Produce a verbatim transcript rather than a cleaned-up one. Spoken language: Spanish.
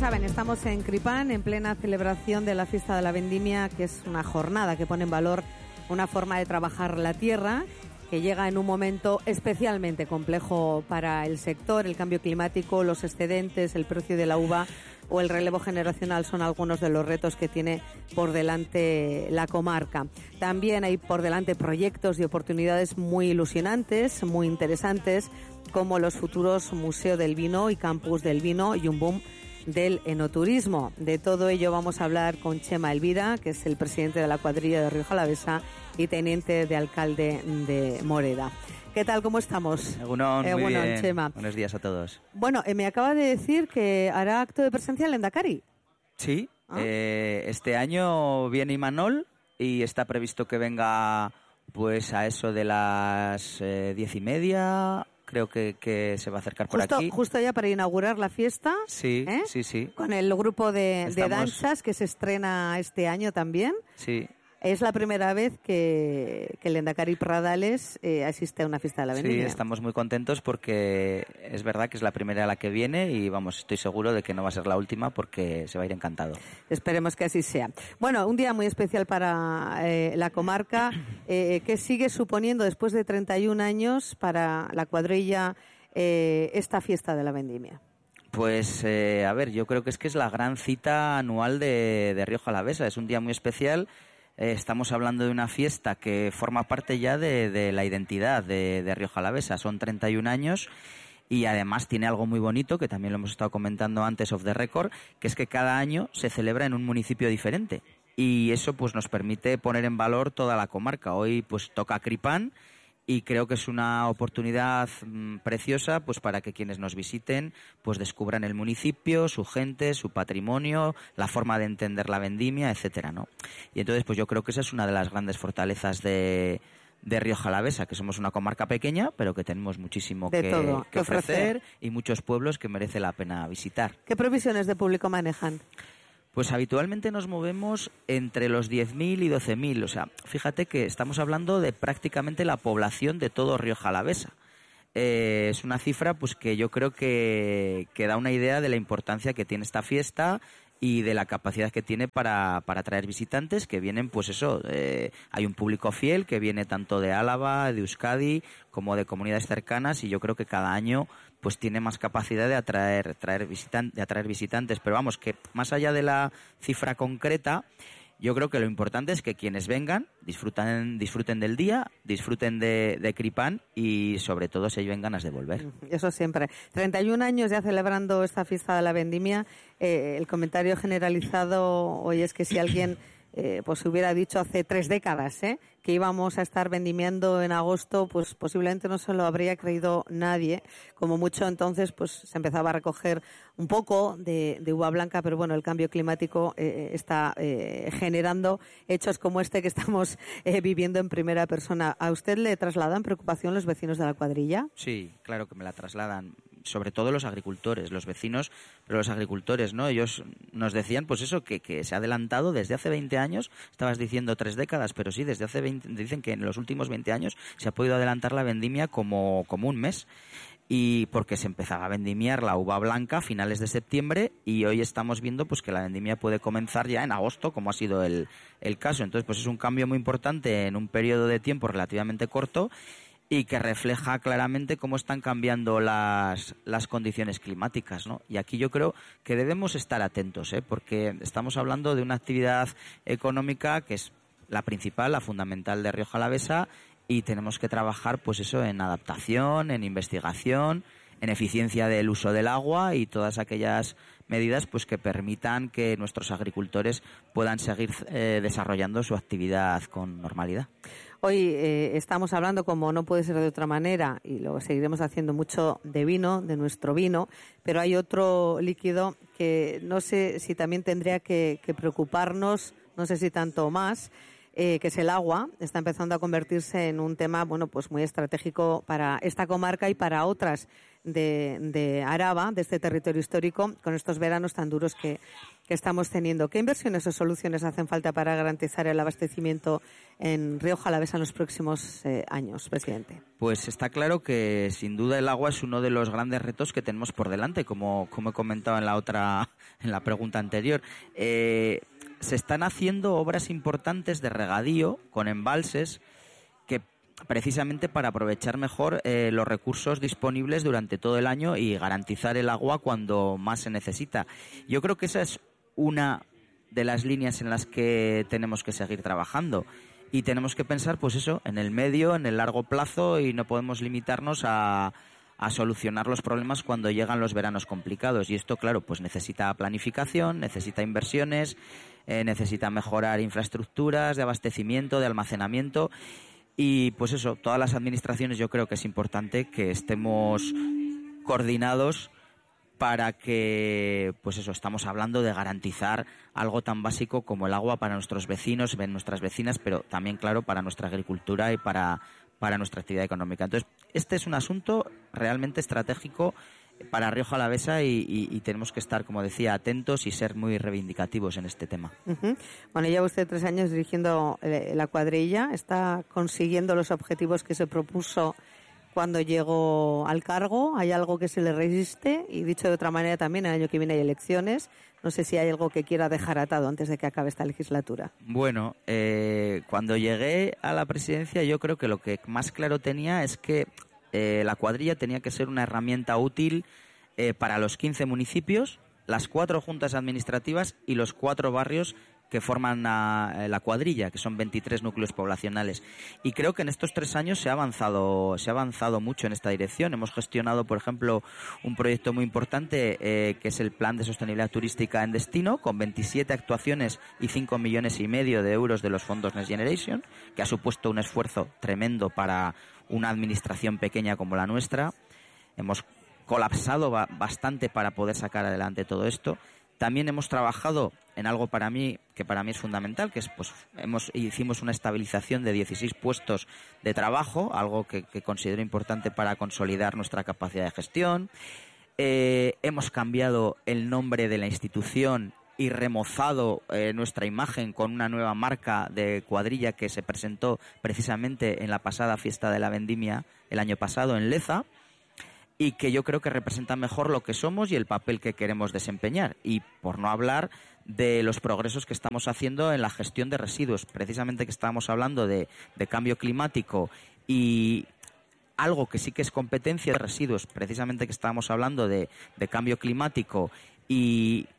saben, estamos en Cripán, en plena celebración de la fiesta de la vendimia, que es una jornada que pone en valor una forma de trabajar la tierra, que llega en un momento especialmente complejo para el sector. El cambio climático, los excedentes, el precio de la uva o el relevo generacional son algunos de los retos que tiene por delante la comarca. También hay por delante proyectos y oportunidades muy ilusionantes, muy interesantes, como los futuros Museo del Vino y Campus del Vino y un boom del enoturismo. De todo ello vamos a hablar con Chema Elvira, que es el presidente de la cuadrilla de Rioja Alavesa y teniente de alcalde de Moreda. ¿Qué tal? ¿Cómo estamos? Egunon, eh, muy bueno, bien. Chema. Buenos días a todos. Bueno, eh, me acaba de decir que hará acto de presencia el Lehendakari. Sí, ¿Ah? eh, este año viene Imanol y está previsto que venga pues a eso de las eh, diez y media. Creo que, que se va a acercar por Justo, aquí. justo ya para inaugurar la fiesta. Sí, ¿eh? sí, sí. Con el grupo de, Estamos... de danzas que se estrena este año también. Sí. Es la primera vez que, que el Lehendakari Pradales eh, asiste a una fiesta de la vendimia. Sí, estamos muy contentos porque es verdad que es la primera a la que viene y vamos, estoy seguro de que no va a ser la última porque se va a ir encantado. Esperemos que así sea. Bueno, un día muy especial para eh, la comarca. Eh, ¿Qué sigue suponiendo después de treinta y un años para la cuadrilla eh, esta fiesta de la vendimia? Pues, eh, a ver, yo creo que es que es la gran cita anual de, de Rioja Alavesa. Es un día muy especial. Eh, estamos hablando de una fiesta que forma parte ya de, de la identidad de, de Rioja Alavesa. Son treinta y un años y además tiene algo muy bonito, que también lo hemos estado comentando antes off the record, que es que cada año se celebra en un municipio diferente. Y eso pues nos permite poner en valor toda la comarca. Hoy pues toca Cripán y creo que es una oportunidad mmm, preciosa pues para que quienes nos visiten pues descubran el municipio, su gente, su patrimonio, la forma de entender la vendimia, etcétera, ¿no? Y entonces pues yo creo que esa es una de las grandes fortalezas de de Rioja Alavesa, que somos una comarca pequeña, pero que tenemos muchísimo de que, todo, que ofrecer y muchos pueblos que merece la pena visitar. ¿Qué previsiones de público manejan? Pues habitualmente nos movemos entre los diez mil y doce mil. O sea, fíjate que estamos hablando de prácticamente la población de todo Rioja Alavesa. Eh, es una cifra pues que yo creo que, que da una idea de la importancia que tiene esta fiesta y de la capacidad que tiene para, para atraer visitantes que vienen, pues eso, eh, hay un público fiel que viene tanto de Álava, de Euskadi, como de comunidades cercanas y yo creo que cada año pues tiene más capacidad de atraer, traer visitan, de atraer visitantes. Pero vamos, que más allá de la cifra concreta, yo creo que lo importante es que quienes vengan disfruten, disfruten del día, disfruten de, de Cripán y sobre todo se lleven ganas de volver. Eso siempre. treinta y un años ya celebrando esta fiesta de la vendimia. Eh, el comentario generalizado hoy es que si alguien eh, pues hubiera dicho hace tres décadas ¿eh? que íbamos a estar vendimiando en agosto, pues posiblemente no se lo habría creído nadie. Como mucho entonces pues se empezaba a recoger un poco de, de uva blanca, pero bueno, el cambio climático eh, está eh, generando hechos como este que estamos eh, viviendo en primera persona. ¿A usted le trasladan preocupación los vecinos de la cuadrilla? Sí, claro que me la trasladan. Sobre todo los agricultores, los vecinos, pero los agricultores, ¿no? Ellos nos decían, pues eso, que, que se ha adelantado desde hace veinte años, estabas diciendo tres décadas, pero sí, desde hace veinte, dicen que en los últimos veinte años se ha podido adelantar la vendimia como, como un mes. Y porque se empezaba a vendimiar la uva blanca a finales de septiembre y hoy estamos viendo pues que la vendimia puede comenzar ya en agosto, como ha sido el, el caso. Entonces, pues es un cambio muy importante en un periodo de tiempo relativamente corto y que refleja claramente cómo están cambiando las, las condiciones climáticas, ¿no? Y aquí yo creo que debemos estar atentos, ¿eh? Porque estamos hablando de una actividad económica que es la principal, la fundamental de Rioja Alavesa y tenemos que trabajar pues eso en adaptación, en investigación, en eficiencia del uso del agua y todas aquellas medidas pues que permitan que nuestros agricultores puedan seguir eh, desarrollando su actividad con normalidad. Hoy eh, estamos hablando, como no puede ser de otra manera, y lo seguiremos haciendo mucho de vino, de nuestro vino, pero hay otro líquido que no sé si también tendría que, que preocuparnos, no sé si tanto más, eh, que es el agua. Está empezando a convertirse en un tema, bueno, pues muy estratégico para esta comarca y para otras de, de Araba, de este territorio histórico, con estos veranos tan duros que, que estamos teniendo. ¿Qué inversiones o soluciones hacen falta para garantizar el abastecimiento en Rioja Alavesa en los próximos eh, años, presidente? Pues está claro que sin duda el agua es uno de los grandes retos que tenemos por delante, como, como he comentado en la otra, en la pregunta anterior. Eh, se están haciendo obras importantes de regadío con embalses que precisamente para aprovechar mejor eh, los recursos disponibles durante todo el año y garantizar el agua cuando más se necesita. Yo creo que esa es una de las líneas en las que tenemos que seguir trabajando y tenemos que pensar, pues eso, en el medio, en el largo plazo, y no podemos limitarnos a, a solucionar los problemas cuando llegan los veranos complicados. Y esto, claro, pues necesita planificación, necesita inversiones, eh, necesita mejorar infraestructuras de abastecimiento, de almacenamiento. Y pues eso, todas las administraciones yo creo que es importante que estemos coordinados para que, pues eso, estamos hablando de garantizar algo tan básico como el agua para nuestros vecinos, nuestras vecinas, pero también, claro, para nuestra agricultura y para, para nuestra actividad económica. Entonces, este es un asunto realmente estratégico para Rioja Alavesa y, y, y tenemos que estar, como decía, atentos y ser muy reivindicativos en este tema. Uh-huh. Bueno, lleva usted tres años dirigiendo eh, la cuadrilla. ¿Está consiguiendo los objetivos que se propuso cuando llegó al cargo? ¿Hay algo que se le resiste? Y dicho de otra manera, también el año que viene hay elecciones. No sé si hay algo que quiera dejar atado antes de que acabe esta legislatura. Bueno, eh, cuando llegué a la presidencia yo creo que lo que más claro tenía es que eh, la cuadrilla tenía que ser una herramienta útil eh, para los quince municipios, las cuatro juntas administrativas y los cuatro barrios que forman la, la cuadrilla, que son veintitrés núcleos poblacionales. Y creo que en estos tres años se ha avanzado, se ha avanzado mucho en esta dirección. Hemos gestionado, por ejemplo, un proyecto muy importante eh, que es el Plan de Sostenibilidad Turística en Destino, con veintisiete actuaciones y cinco millones y medio de euros de los fondos Next Generation, que ha supuesto un esfuerzo tremendo para una administración pequeña como la nuestra. Hemos colapsado ba- bastante para poder sacar adelante todo esto. También hemos trabajado en algo para mí que para mí es fundamental, que es pues hemos hicimos una estabilización de dieciséis puestos de trabajo, algo que, que considero importante para consolidar nuestra capacidad de gestión. Eh, hemos cambiado el nombre de la institución y remozado eh, nuestra imagen con una nueva marca de cuadrilla que se presentó precisamente en la pasada fiesta de la vendimia el año pasado en Leza, y que yo creo que representa mejor lo que somos y el papel que queremos desempeñar. Y por no hablar de los progresos que estamos haciendo en la gestión de residuos, precisamente que estábamos hablando de, de cambio climático y algo que sí que es competencia de residuos, precisamente que estábamos hablando de, de cambio climático y